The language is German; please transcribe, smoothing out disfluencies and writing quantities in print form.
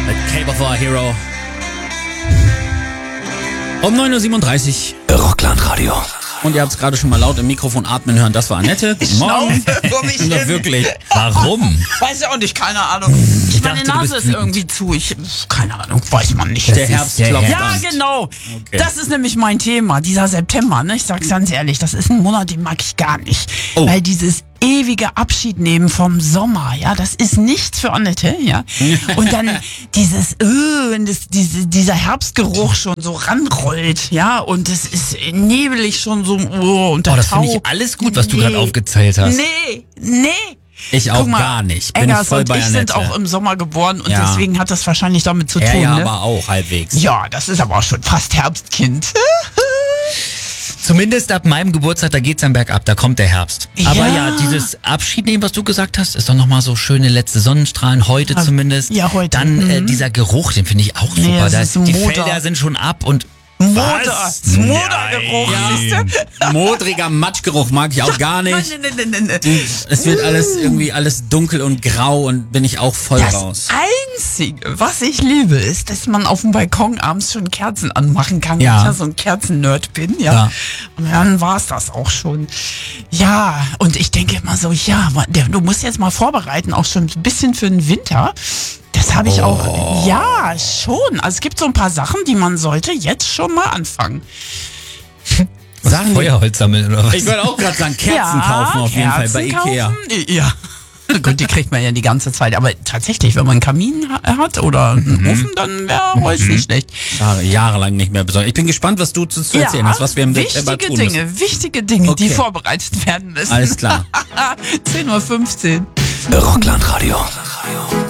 Mit Cape of Our Hero. Um 9:37 Uhr. Rockland-Radio. Und ihr habt es gerade schon mal laut im Mikrofon atmen hören. Das war Annette. Guten Morgen. Vor mich Na, hin. wirklich. Warum? Weiß ich auch nicht, keine Ahnung. Meine dachte, du Nase bist ist irgendwie zu. Keine Ahnung, weiß man nicht. Der Herbst klopft Ja, an. genau. Okay. Das ist nämlich mein Thema, dieser September. Ne? Ich sag's ganz ehrlich, das ist ein Monat, den mag ich gar nicht. Oh. Weil dieses ewige Abschied nehmen vom Sommer, ja, das ist nichts für Annette, ja. Und dann dieses, wenn dieser Herbstgeruch schon so ranrollt, ja, und es ist nebelig schon so, und der Oh, das Tau. finde ich alles gut, was du gerade aufgezählt hast. Nee. Ich auch Guck mal, gar nicht. Bin Eggers voll und bei ich Annette. sind auch im Sommer geboren und Ja. deswegen hat das wahrscheinlich damit zu tun. Ja, ne? aber auch halbwegs. Ja, das ist aber auch schon fast Herbstkind. Zumindest ab meinem Geburtstag, da geht's dann bergab, da kommt der Herbst. Ja. Aber ja, dieses Abschied nehmen, was du gesagt hast, ist doch nochmal so schöne letzte Sonnenstrahlen, heute zumindest. Ja, heute. Dann dieser Geruch, den finde ich auch Nee, super. das ist Die Moder. Felder sind schon ab und Das Modergeruch, siehst du? Modriger Matschgeruch mag ich auch gar nicht. Nein. Es wird alles dunkel und grau und bin ich auch voll Das raus. Einzige, was ich liebe, ist, dass man auf dem Balkon abends schon Kerzen anmachen kann. Ja. Ich ja so ein Kerzen-Nerd bin, ja. Ja. Und dann war's das auch schon. Ja, und ich denke immer so, ja, du musst jetzt mal vorbereiten, auch schon ein bisschen für den Winter. Das habe ich auch, ja, schon. Also es gibt so ein paar Sachen, die man sollte jetzt schon mal anfangen. Sagen die- Feuerholz sammeln oder was? Ich wollte auch gerade sagen, Kerzen kaufen auf jeden Fall bei Kerzen Ikea. kaufen. Ja. Gut, die kriegt man ja die ganze Zeit. Aber tatsächlich, wenn man einen Kamin hat oder einen Ofen, dann wäre Holz nicht schlecht. Jahrelang nicht mehr besorgt. Ich bin gespannt, was du zu erzählen hast, was wir im September tun müssen. wichtige Dinge, die Okay. vorbereitet werden müssen. Alles klar. 10:15 Uhr. Rockland-Radio.